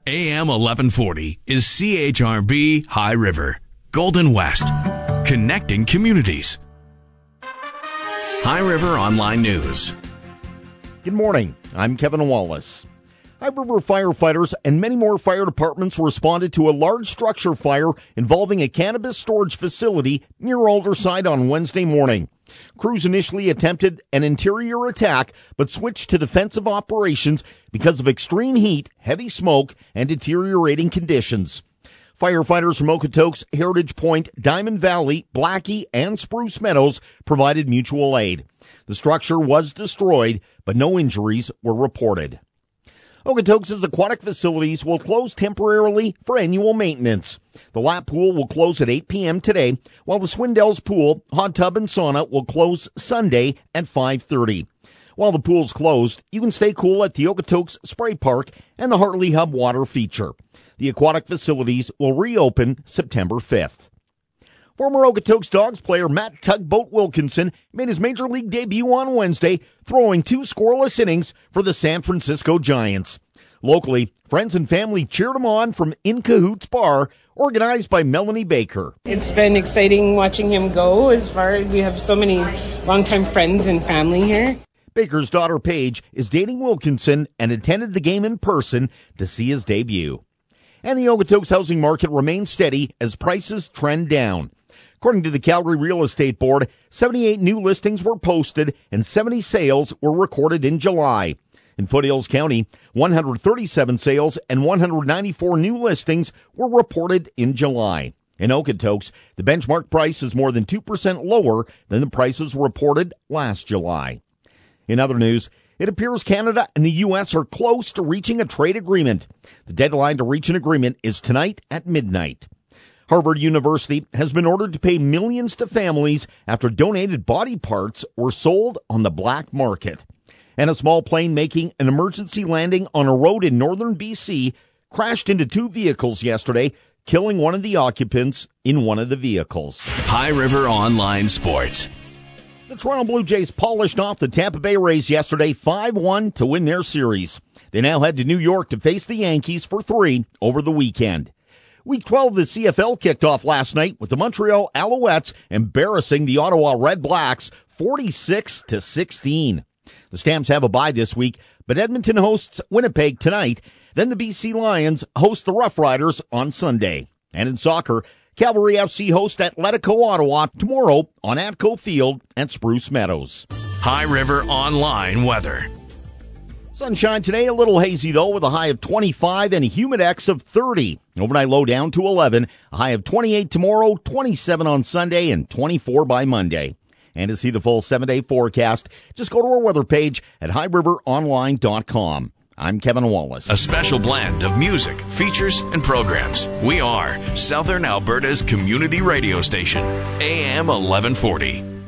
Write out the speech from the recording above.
AM 1140 is CHRB High River, Golden West, connecting communities. High River Online News. Good morning. I'm Kevin Wallace. High River firefighters and many more fire departments responded to a large structure fire involving a cannabis storage facility near Alderside on Wednesday morning. Crews initially attempted an interior attack, but switched to defensive operations because of extreme heat, heavy smoke, and deteriorating conditions. Firefighters from Okotoks, Heritage Point, Diamond Valley, Blackie, and Spruce Meadows provided mutual aid. The structure was destroyed, but no injuries were reported. Okotoks' aquatic facilities will close temporarily for annual maintenance. The lap pool will close at 8 p.m. today, while the Swindells pool, hot tub, and sauna will close Sunday at 5:30. While the pool's closed, you can stay cool at the Okotoks Spray Park and the Hartley Hub water feature. The aquatic facilities will reopen September 5th. Former Okotoks Dogs player Matt Tugboat Wilkinson made his Major League debut on Wednesday, throwing 2 scoreless innings for the San Francisco Giants. Locally, friends and family cheered him on from In Cahoots Bar, organized by Melanie Baker. It's been exciting watching him go. We have so many longtime friends and family here. Baker's daughter Paige is dating Wilkinson and attended the game in person to see his debut. And the Okotoks housing market remains steady as prices trend down. According to the Calgary Real Estate Board, 78 new listings were posted and 70 sales were recorded in July. In Foothills County, 137 sales and 194 new listings were reported in July. In Okotoks, the benchmark price is more than 2% lower than the prices reported last July. In other news, it appears Canada and the U.S. are close to reaching a trade agreement. The deadline to reach an agreement is tonight at midnight. Harvard University has been ordered to pay millions to families after donated body parts were sold on the black market. And a small plane making an emergency landing on a road in northern BC crashed into 2 vehicles yesterday, killing one of the occupants in one of the vehicles. High River Online Sports. The Toronto Blue Jays polished off the Tampa Bay Rays yesterday 5-1 to win their series. They now head to New York to face the Yankees for 3 over the weekend. Week 12 of the CFL kicked off last night with the Montreal Alouettes embarrassing the Ottawa Red Blacks 46-16. The Stamps have a bye this week, but Edmonton hosts Winnipeg tonight. Then the BC Lions host the Rough Riders on Sunday. And in soccer, Cavalry FC hosts Atletico Ottawa tomorrow on Atco Field at Spruce Meadows. High River Online Weather. Sunshine today, a little hazy though, with a high of 25 and a humidex of 30. Overnight low down to 11, a high of 28 tomorrow, 27 on Sunday, and 24 by Monday. And to see the full 7-day forecast, just go to our weather page at highriveronline.com. I'm Kevin Wallace. A special blend of music, features, and programs. We are Southern Alberta's community radio station, AM 1140.